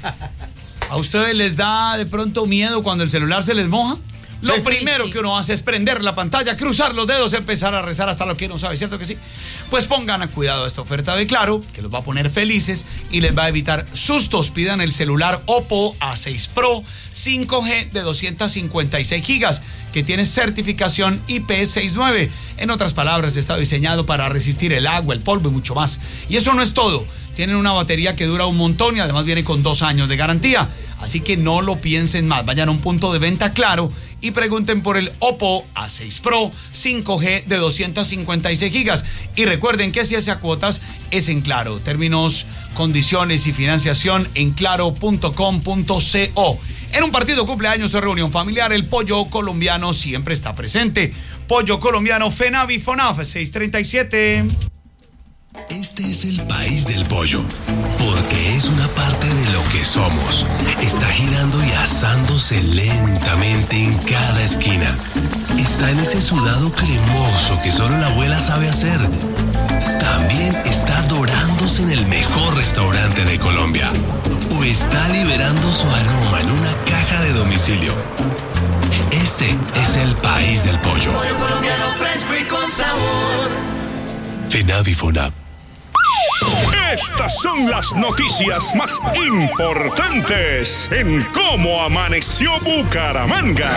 Speaker 2: ¿A ustedes les da de pronto miedo cuando el celular se les moja? Lo primero que uno hace es prender la pantalla, cruzar los dedos, empezar a rezar hasta lo que uno sabe, ¿cierto que sí? Pues pongan a cuidado esta oferta de Claro, que los va a poner felices y les va a evitar sustos. Pidan el celular Oppo A6 Pro 5G de 256 gigas, que tiene certificación IP69. En otras palabras, está diseñado para resistir el agua, el polvo y mucho más. Y eso no es todo. Tienen una batería que dura un montón y además viene con 2 años de garantía. Así que no lo piensen más. Vayan a un punto de venta Claro y pregunten por el Oppo A6 Pro 5G de 256 gigas. Y recuerden que si hace a cuotas es en Claro. Términos, condiciones y financiación en claro.com.co. En un partido cumpleaños o reunión familiar, el pollo colombiano siempre está presente. Pollo colombiano, FENAVI, FONAF, 637.
Speaker 10: Este es el país del pollo, porque es una parte de lo que somos. Está girando y asándose lentamente en cada esquina. Está en ese sudado cremoso que solo la abuela sabe hacer. También está dorándose en el mejor restaurante de Colombia. O está liberando su aroma en una caja de domicilio. Este es el país del pollo.
Speaker 11: Pollo colombiano fresco y con sabor.
Speaker 10: FENAVI, FONAP.
Speaker 3: Estas son las noticias más importantes en cómo amaneció Bucaramanga.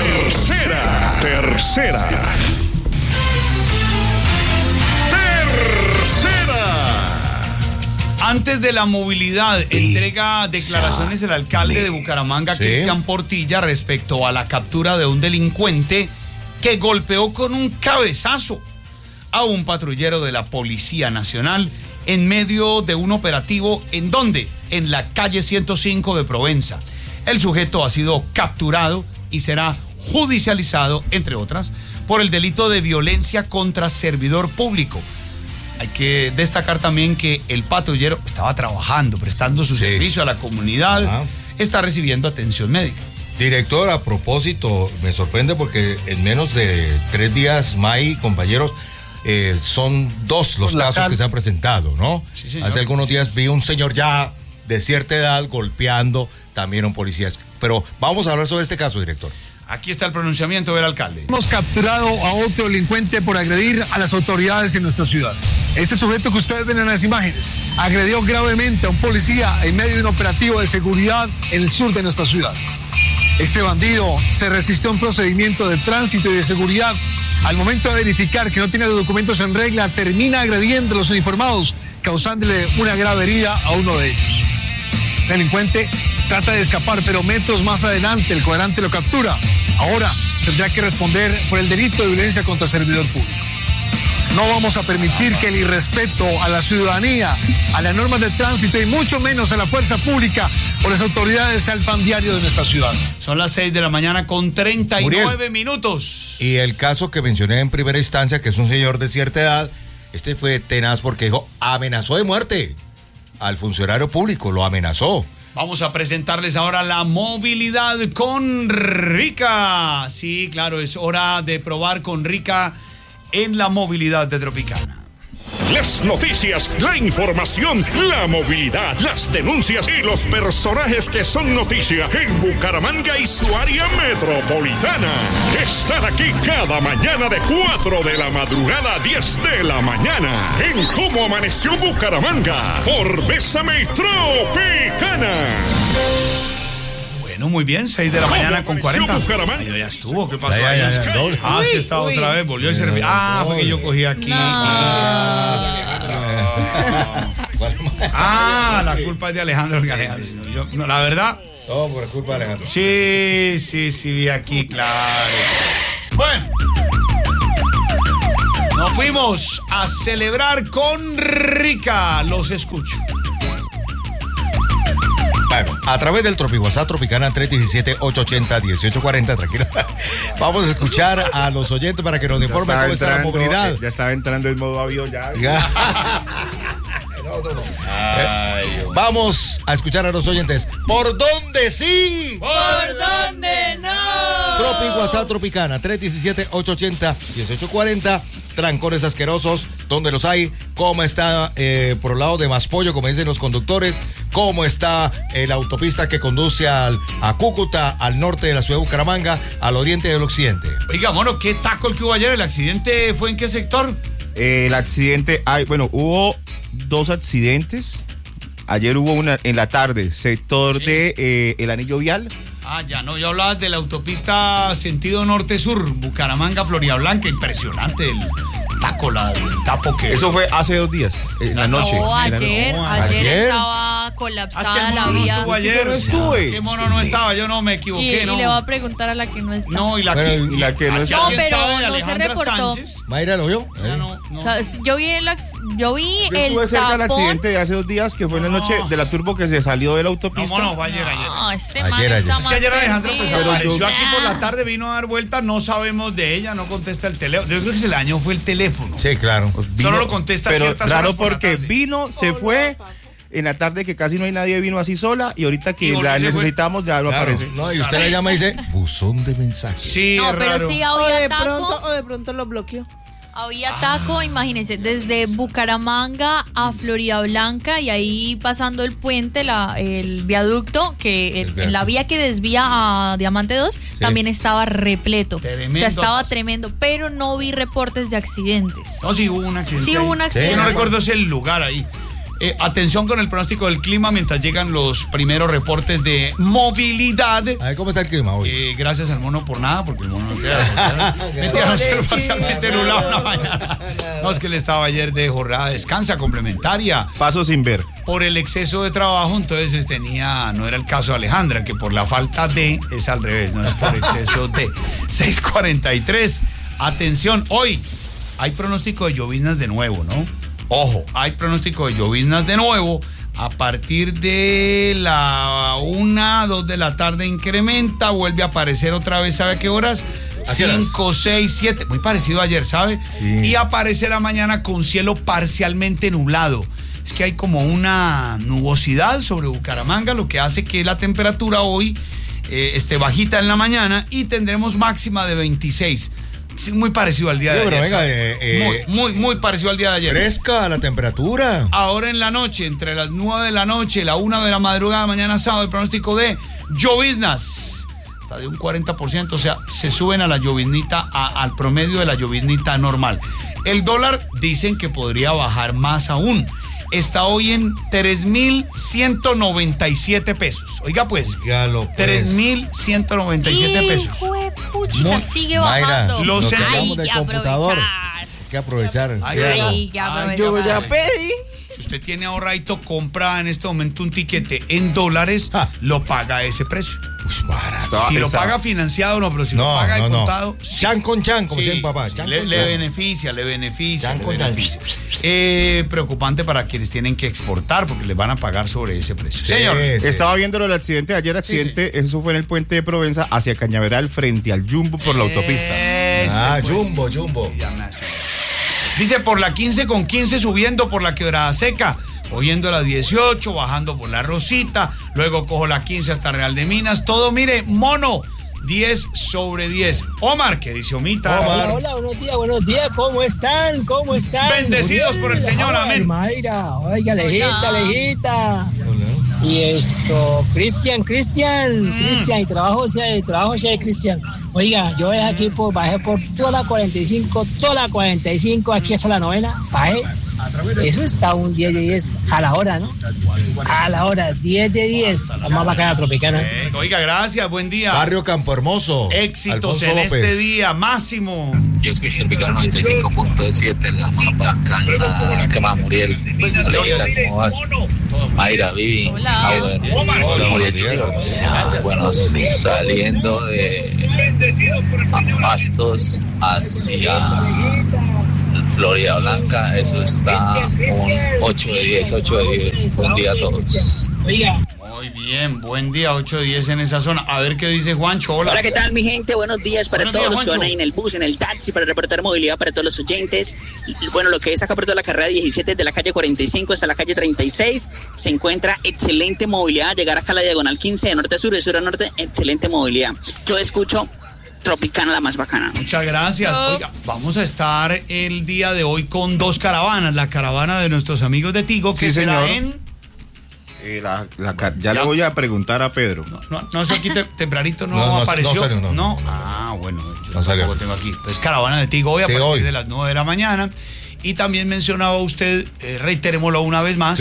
Speaker 3: Tercera.
Speaker 2: Antes de la movilidad, entrega declaraciones el alcalde de Bucaramanga, Cristian Portilla, respecto a la captura de un delincuente que golpeó con un cabezazo a un patrullero de la Policía Nacional en medio de un operativo. ¿En dónde? En la calle 105 de Provenza. El sujeto ha sido capturado y será judicializado, entre otras, por el delito de violencia contra servidor público. Hay que destacar también que el patrullero estaba trabajando, prestando su servicio a la comunidad, está recibiendo atención médica.
Speaker 1: Director, a propósito, me sorprende porque en menos de 3 días, May, compañeros, son 2 los casos que se han presentado, ¿no?
Speaker 2: Sí, señor.
Speaker 1: Hace algunos días vi un señor ya de cierta edad golpeando también a un policía. Pero vamos a hablar sobre este caso, director.
Speaker 2: Aquí está el pronunciamiento del alcalde.
Speaker 12: Hemos capturado a otro delincuente por agredir a las autoridades en nuestra ciudad. Este sujeto que ustedes ven en las imágenes agredió gravemente a un policía en medio de un operativo de seguridad en el sur de nuestra ciudad. Este bandido se resistió a un procedimiento de tránsito y de seguridad. Al momento de verificar que no tiene los documentos en regla, termina agrediendo a los uniformados, causándole una grave herida a uno de ellos. Este delincuente trata de escapar, pero metros más adelante el cuadrante lo captura. Ahora tendrá que responder por el delito de violencia contra servidor público. No vamos a permitir que el irrespeto a la ciudadanía, a las normas de tránsito y mucho menos a la fuerza pública o las autoridades sea el pan diario de nuestra ciudad.
Speaker 2: Son las 6 de la mañana con 39 minutos.
Speaker 1: Y el caso que mencioné en primera instancia, que es un señor de cierta edad, este fue tenaz porque dijo, amenazó de muerte al funcionario público, lo amenazó.
Speaker 2: Vamos a presentarles ahora la movilidad con Rica. Sí, claro, es hora de probar con Rica en la movilidad de Tropicana.
Speaker 3: Las noticias, la información, la movilidad, las denuncias y los personajes que son noticia en Bucaramanga y su área metropolitana. Están aquí cada mañana de 4 de la madrugada a 10 de la mañana en Cómo Amaneció Bucaramanga por Bésame Tropicana.
Speaker 2: Bueno, muy bien, 6 de la mañana con 40. Ya estuvo, ¿qué pasó?
Speaker 1: Ya.
Speaker 2: Es que estaba otra vez, volvió a servir. Fue que yo cogí aquí. La culpa es de Alejandro Galeano. No, la verdad.
Speaker 1: Todo por culpa de Alejandro.
Speaker 2: Sí, vi aquí, claro. Bueno. Nos fuimos a celebrar con Rica. Los escucho.
Speaker 1: Bueno, a través del WhatsApp Tropicana 317-880-1840, tranquilo. Vamos a escuchar a los oyentes para que nos informen cómo está la movilidad.
Speaker 13: Ya estaba entrando en modo avión ya.
Speaker 1: No. Vamos a escuchar a los oyentes. ¿Por dónde sí?
Speaker 4: ¿Por dónde no?
Speaker 1: WhatsApp Tropicana 317-880-1840. Trancones asquerosos, ¿dónde los hay? ¿Cómo está por el lado de Maspollo, como dicen los conductores? ¿Cómo está la autopista que conduce a Cúcuta, al norte de la ciudad de Bucaramanga, al oriente del occidente?
Speaker 2: Oiga, mono, ¿qué taco el que hubo ayer? ¿El accidente fue en qué sector?
Speaker 13: El accidente, hubo 2 accidentes. Ayer hubo una en la tarde, sector de el Anillo Vial,
Speaker 2: Ya no, yo hablaba de la autopista sentido norte-sur, Bucaramanga, Floridablanca, impresionante el tapo que...
Speaker 13: Eso fue hace 2 días, en la noche.
Speaker 4: No, ayer estaba colapsada la vía.
Speaker 2: Estuvo ayer. ¿Qué mono no estaba? Yo no me equivoqué,
Speaker 4: y le va a preguntar a la que no está.
Speaker 2: No, y la que no está.
Speaker 4: No, pero no se reportó.
Speaker 1: Mayra, ¿lo vio?
Speaker 2: No.
Speaker 4: O sea, yo vi el
Speaker 13: estuve cerca del accidente de hace 2 días, que fue en la noche de la turbo que se salió de la autopista.
Speaker 2: No, fue ayer.
Speaker 4: No, este man está más
Speaker 2: es que ayer Alejandra pues apareció aquí por la
Speaker 4: tarde.
Speaker 2: tarde, vino a dar vueltas, no sabemos de ella, no contesta el teléfono. Yo creo que se le dañó fue el teléfono.
Speaker 1: Sí, claro.
Speaker 2: Solo lo contesta
Speaker 13: pero
Speaker 2: ciertas
Speaker 13: raro
Speaker 2: horas por la
Speaker 13: porque
Speaker 2: tarde.
Speaker 13: vino, se fue. En la tarde que casi no hay nadie, vino así sola y ahorita que la necesitamos ya no aparece.
Speaker 1: No, y usted la llama y dice buzón de mensajes.
Speaker 2: Sí,
Speaker 4: no, pero
Speaker 2: raro.
Speaker 4: sí había taco.
Speaker 5: O de pronto lo bloqueó.
Speaker 4: Había taco, imagínense, desde Bucaramanga a Floridablanca y ahí pasando el puente, el viaducto, en la vía que desvía a Diamante 2, también estaba repleto.
Speaker 2: Tremendo.
Speaker 4: O sea, estaba tremendo, pero no vi reportes de accidentes.
Speaker 2: No, sí hubo un accidente.
Speaker 4: Sí hubo un accidente.
Speaker 2: No recuerdo ese lugar ahí. Atención con el pronóstico del clima mientras llegan los primeros reportes de movilidad.
Speaker 1: A ver cómo está el clima hoy.
Speaker 2: Gracias al mono por nada, porque el mono no queda. Metieron parcialmente nublado una mañana. No, es que él estaba ayer de jornada de descansa complementaria.
Speaker 13: Paso sin ver.
Speaker 2: Por el exceso de trabajo, entonces no era el caso de Alejandra, que por la falta de, es al revés, no es por exceso de. 6:43. Atención, hoy hay pronóstico de lloviznas de nuevo, ¿no? Ojo, hay pronóstico de lloviznas de nuevo. A partir de la 1, 2 de la tarde incrementa, vuelve a aparecer otra vez, ¿sabe a qué horas? 5, 6, 7, muy parecido a ayer, ¿sabe? Sí. Y aparecerá mañana con cielo parcialmente nublado. Es que hay como una nubosidad sobre Bucaramanga, lo que hace que la temperatura hoy esté bajita en la mañana y tendremos máxima de 26. Sí, muy parecido al día de ayer. Muy parecido al día de ayer.
Speaker 1: Fresca la temperatura.
Speaker 2: Ahora en la noche, entre las 9 de la noche y la 1 de la madrugada, mañana sábado, el pronóstico de lloviznas. Está de un 40%, o sea, se suben a la lloviznita, al promedio de la lloviznita normal. El dólar dicen que podría bajar más aún. Está hoy en 3,197 pesos. Oiga pues, 3,197 pesos.
Speaker 4: Sigue bajando.
Speaker 1: Lo tenemos del computador. Hay que aprovechar.
Speaker 5: Yo ya pedí.
Speaker 2: Si usted tiene ahorradito, compra en este momento un tiquete en dólares, lo paga a ese precio.
Speaker 1: Pues barato.
Speaker 2: Si lo paga financiado, no, pero si lo paga de contado.
Speaker 1: Chan con chan, como dice mi papá.
Speaker 2: Le beneficia. Preocupante para quienes tienen que exportar, porque les van a pagar sobre ese precio.
Speaker 13: Sí, señor. Sí. Estaba viendo el accidente de ayer, eso fue en el puente de Provenza hacia Cañaveral frente al Jumbo por la autopista.
Speaker 1: Jumbo.
Speaker 2: Dice por la 15 subiendo por la Quebrada Seca, cogiendo la 18, bajando por la Rosita, luego cojo la 15 hasta Real de Minas, todo mire, mono, 10 sobre 10. Omar, ¿qué dice Omita?
Speaker 14: Hola, buenos días, ¿cómo están?
Speaker 2: Bendecidos por el Señor, amén.
Speaker 14: Mayra, oiga, lejita. Y esto, Cristian, y trabajo sea de Cristian. Oiga, yo bajé por toda la 45, aquí hasta la 9ª, bajé. Eso está un 10 de 10 a la hora, ¿no? A la hora, 10 de 10. La más bacana Tropicana.
Speaker 2: Oiga, gracias, buen día.
Speaker 1: Barrio Campo Hermoso.
Speaker 2: Éxitos en este día, Máximo.
Speaker 15: Yo escuché el Picano 95.7, la más bacana, que más Muriel. Alejita, ¿cómo vas? Mayra, Vivi, Howard, Muriel. Bueno, saliendo de Pastos hacia Floridablanca, eso está un 8 de 10. Buen día a todos.
Speaker 2: Muy bien, buen día, 8 de 10 en esa zona. A ver qué dice Juancho.
Speaker 16: Hola, ¿qué tal, mi gente? Buenos días para todos los que van ahí en el bus, en el taxi, para reportar movilidad para todos los oyentes. Bueno, lo que es acá por toda la carrera 17, de la calle 45 hasta la calle 36, se encuentra excelente movilidad. Llegar acá a la diagonal 15 de norte a sur, de sur a norte, excelente movilidad. Yo escucho Tropicana, la más bacana.
Speaker 2: Muchas gracias. Oiga, vamos a estar el día de hoy con 2 caravanas. La caravana de nuestros amigos de Tigo, que será en...
Speaker 13: ya le voy a preguntar a Pedro.
Speaker 2: No sé, aquí tempranito no apareció.
Speaker 1: No.
Speaker 2: Bueno, yo
Speaker 1: no salió.
Speaker 2: Tengo aquí. Pues caravana de Tigo hoy a partir de las 9 de la mañana. Y también mencionaba usted, reiterémoslo una vez más.
Speaker 1: Claro.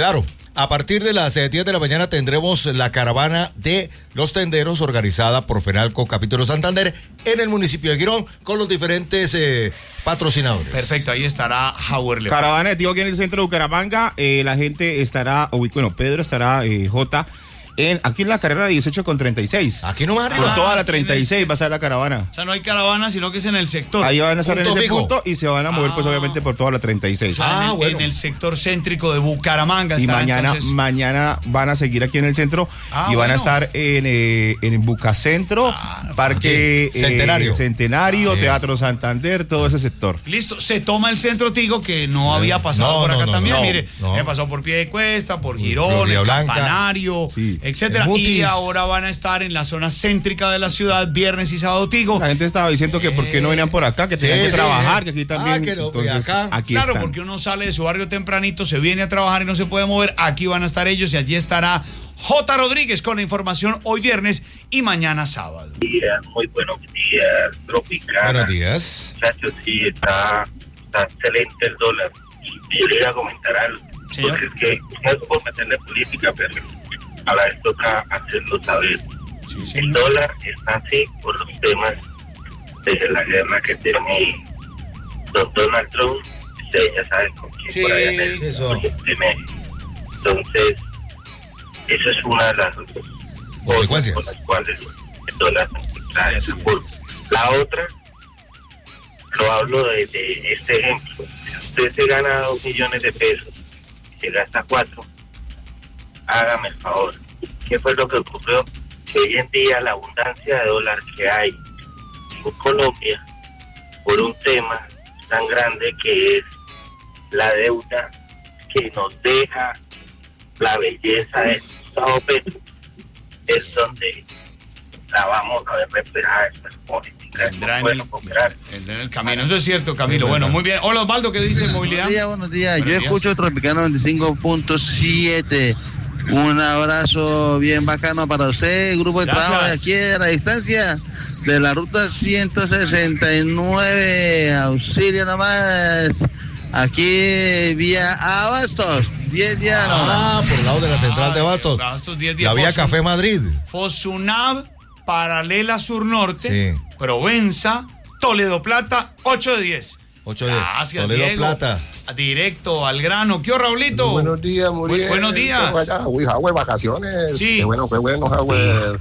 Speaker 1: A partir de las 10 de la mañana tendremos la caravana de los tenderos organizada por Fenalco Capítulo Santander en el municipio de Girón con los diferentes patrocinadores.
Speaker 2: Perfecto, ahí estará Howard León.
Speaker 13: Caravana, digo, aquí en el centro de Bucaramanga, la gente estará, Pedro estará, J, aquí en la carrera 18 con 36.
Speaker 1: Aquí nomás arriba.
Speaker 13: Por toda la 36 va a ser la caravana.
Speaker 2: O sea, no hay caravana, sino que es en el sector.
Speaker 13: Ahí van a estar en ese punto y se van a mover, pues, obviamente, por toda la 36.
Speaker 2: O sea, en el sector céntrico de Bucaramanga.
Speaker 13: Y mañana van a seguir aquí en el centro y van a estar en Bucacentro, Parque Centenario, Teatro Santander, todo ese sector.
Speaker 2: Listo, se toma el centro Tigo, que no había pasado por acá también. Mire, me pasó por Piedecuesta, por Girón, el Campanario, etcétera, y ahora van a estar en la zona céntrica de la ciudad, viernes y sábado Tigo.
Speaker 13: La gente estaba diciendo que por qué no venían por acá, que tenían que trabajar, que aquí también.
Speaker 1: Entonces,
Speaker 13: aquí
Speaker 2: claro,
Speaker 13: están.
Speaker 2: porque uno sale de su barrio tempranito, se viene a trabajar y no se puede mover. Aquí van a estar ellos y allí estará J. Rodríguez con la información hoy viernes y mañana sábado.
Speaker 17: Muy buenos días, Tropicana.
Speaker 1: Buenos días.
Speaker 17: Muchachos, sí, está excelente el dólar. Y yo le iba a comentar algo. Porque es que no es por meterle política, pero a la vez toca hacerlo saber. El dólar está así por los temas de la guerra que tiene don Donald Trump. Ustedes ya saben con quién por allá en el Oriente Medio. Entonces, eso es una de las
Speaker 1: consecuencias
Speaker 17: con las cuales el dólar trae esa curva. La otra, lo hablo de este ejemplo. Si usted se gana 2 millones de pesos y se gasta 4, hágame el favor. ¿Qué fue lo que ocurrió? Que hoy en día la abundancia de dólar que hay en Colombia, por un tema tan grande que es la deuda que nos deja la belleza de Gustavo Petro, es donde la vamos a ver reflejada estas políticas.
Speaker 2: Vendrá en el camino. Eso es cierto, Camilo. Bueno, muy bien. Hola, Osvaldo, ¿qué dice movilidad?
Speaker 18: Buenos días. Yo escucho Tropicano 95.7. Un abrazo bien bacano para usted, grupo de trabajo de aquí a la distancia de la ruta 169, auxilio nomás, aquí vía Abastos, 10 días.
Speaker 1: Por el lado de la central de Abastos. La vía Café Madrid.
Speaker 2: Fosunab, paralela sur norte, Provenza, Toledo Plata, 8 de 10.
Speaker 1: 8 de 10.
Speaker 2: Gracias,
Speaker 1: Toledo
Speaker 2: Diego.
Speaker 1: Plata.
Speaker 2: Directo al grano. ¿Qué, Raulito?
Speaker 19: Buenos días, Muriel.
Speaker 2: Buenos días.
Speaker 19: Howard, vacaciones.
Speaker 2: Sí.
Speaker 19: Qué bueno, Howard.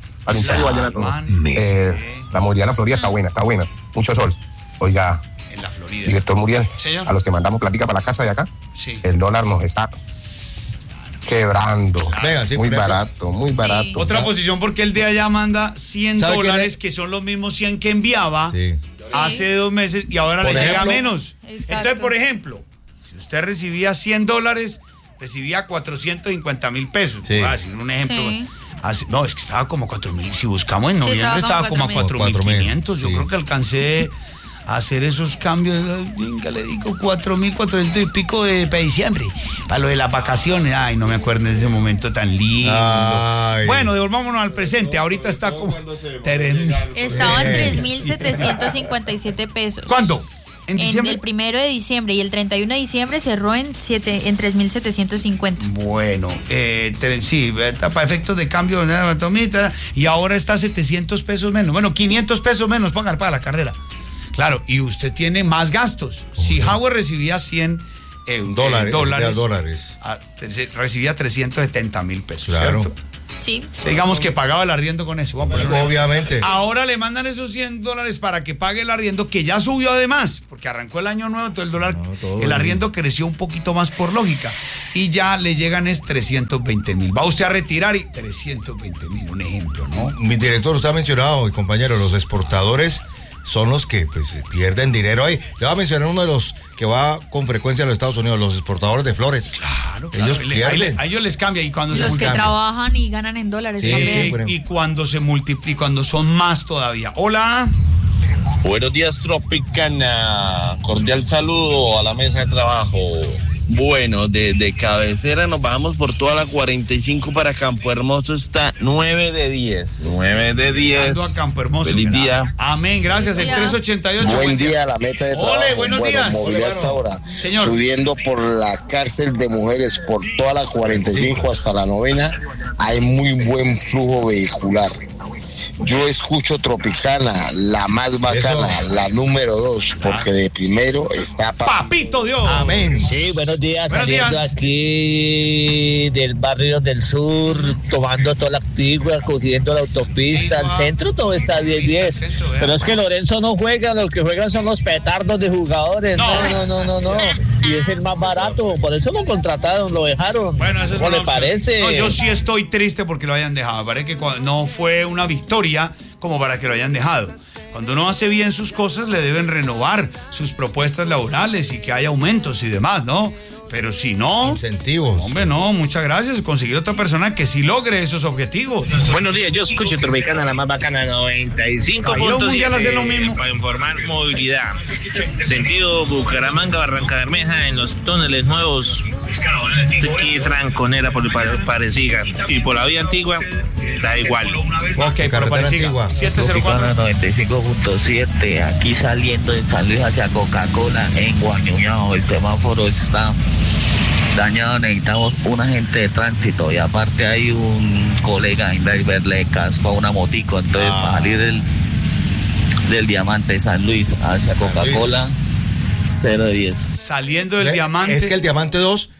Speaker 19: La Muriel, la Florida está buena. Mucho sol. Oiga,
Speaker 2: en la Florida.
Speaker 19: Director Muriel,
Speaker 2: señor,
Speaker 19: a los que mandamos platica para la casa de acá, el dólar nos está quebrando.
Speaker 1: Venga, sí,
Speaker 19: muy barato.
Speaker 2: Otra posición, porque el de allá manda $100, que son los mismos 100 que enviaba hace 2 meses y ahora le llega menos.
Speaker 4: Exacto.
Speaker 2: Entonces, por ejemplo, si usted recibía $100, recibía 450,000 pesos.
Speaker 1: Sí.
Speaker 2: Voy a decir un ejemplo.
Speaker 4: Sí.
Speaker 2: No, es que estaba como 4,000. Si buscamos en noviembre, estaba como a 4,500. Yo creo que alcancé a hacer esos cambios. Venga, le digo 4,400 y pico para diciembre. Para lo de las vacaciones. Ay, no me acuerdo de ese momento tan lindo. Ay. Bueno, devolvámonos al presente. Ahorita está como.
Speaker 4: Estaba en 3,757 pesos.
Speaker 2: ¿Cuándo? ¿En diciembre?
Speaker 4: El 1 de diciembre y el 31 de diciembre cerró en 3,750.
Speaker 2: Bueno, sí, para efectos de cambio, y ahora está 700 pesos menos. Bueno, 500 pesos menos, póngale para la carrera. Claro, y usted tiene más gastos. Si Howard recibía 100 dólares, recibía 370,000 pesos,
Speaker 1: claro.
Speaker 2: ¿cierto?
Speaker 4: Sí.
Speaker 2: Digamos que pagaba el arriendo con eso.
Speaker 1: Obviamente.
Speaker 2: Ahora le mandan esos $100 para que pague el arriendo, que ya subió además, porque arrancó el año nuevo, todo el dólar, el arriendo creció un poquito más por lógica. Y ya le llegan 320,000. Va usted a retirar y 320,000, un ejemplo, ¿no?
Speaker 1: Mi director, usted ha mencionado, mi compañero, los exportadores son los que pues pierden dinero ahí. Le voy a mencionar uno de los que va con frecuencia a los Estados Unidos, los exportadores de flores.
Speaker 2: Claro.
Speaker 1: Ellos pierden.
Speaker 2: A ellos les cambia y cuando
Speaker 4: los que trabajan y ganan en dólares también.
Speaker 2: Y cuando se multiplican, cuando son más todavía. Hola.
Speaker 20: Buenos días, Tropicana. Cordial saludo a la mesa de trabajo.
Speaker 18: Bueno, desde Cabecera nos bajamos por toda la 45 para Campo Hermoso, está 9 de 10. 9 de 10.
Speaker 2: A Campo Hermoso.
Speaker 18: Feliz día.
Speaker 2: Amén, gracias. El 388.
Speaker 20: Buen día, la meta de trabajo.
Speaker 2: Ole, buenos días.
Speaker 20: Movilidad hasta ahora.
Speaker 2: Señor.
Speaker 20: Subiendo por la cárcel de mujeres por toda la 45 hasta la 9ª, hay muy buen flujo vehicular. Yo escucho Tropicana, la más bacana, la número 2, porque de primero está
Speaker 2: Papito Dios.
Speaker 1: Amén.
Speaker 14: Sí, buenos días.
Speaker 2: Buenos
Speaker 14: Saliendo
Speaker 2: días.
Speaker 14: aquí del barrio del sur, tomando toda la antigua, cogiendo la autopista, el centro todo está 10-10. Pero es que Lorenzo no juega, los que juegan son los petardos de jugadores. No. Y es el más barato, por eso lo contrataron, lo dejaron.
Speaker 2: Bueno, eso es
Speaker 14: ¿Cómo le parece?
Speaker 2: No, yo sí estoy triste porque lo hayan dejado. Me parece que no fue una victoria como para que lo hayan dejado. Cuando uno hace bien sus cosas, le deben renovar sus propuestas laborales y que haya aumentos y demás, ¿no? Pero si no...
Speaker 1: Incentivos.
Speaker 2: Hombre, no, muchas gracias. Conseguir otra persona que sí logre esos objetivos.
Speaker 14: Buenos días, yo escucho Tropicana, la más bacana, 95.7 para informar movilidad. Sentido Bucaramanga, Barranca Bermeja, en los túneles nuevos. Aquí Franconera por Pareciga. Y por la vía antigua, da igual.
Speaker 2: Ok, pero Pareciga. 704.
Speaker 14: 95.7, aquí saliendo de San Luis hacia Coca-Cola, en Guañuñao, el semáforo está dañado, necesitamos un agente de tránsito y aparte hay un colega en driver le casco a una motico, entonces para salir del Diamante de San Luis hacia Coca-Cola 0 de 10.
Speaker 2: Saliendo del Diamante.
Speaker 1: Es que el Diamante 2,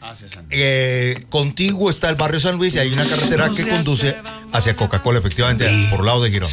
Speaker 1: contiguo está el barrio San Luis y hay una carretera que conduce hacia Coca-Cola, efectivamente, por el lado de Girón.